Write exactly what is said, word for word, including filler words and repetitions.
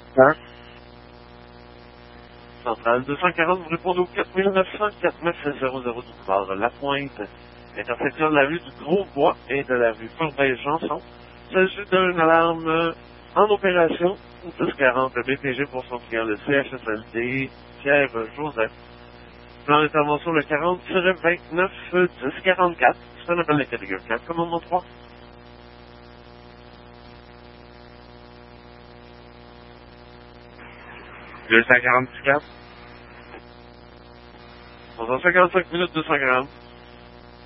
Hein? Centrale deux cent quarante, vous répondez au quatre mille neuf cent quatre neuf zéro zéro du boulevard La Pointe, intersection de la rue du Gros-Bois et de la rue Corbeil-Janson. Il s'agit d'une alarme en opération dix quarante B P G pour son client, le C H S L D Pierre Joseph. Plan d'intervention le quarante vingt-neuf dix quarante-quatre. C'est un appel de catégorie quatre, commandement trois. deux cent quarante-quatre. On a cinquante-cinq minutes deux cent quarante.